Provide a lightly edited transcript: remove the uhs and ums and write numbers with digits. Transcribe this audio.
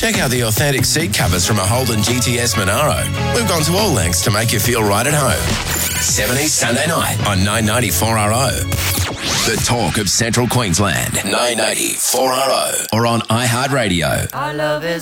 Check out the authentic seat covers from a Holden GTS Monaro. We've gone to all lengths to make you feel right at home. 70s Sunday night on 994RO. The talk of Central Queensland. 994RO. Or on iHeartRadio. Our love is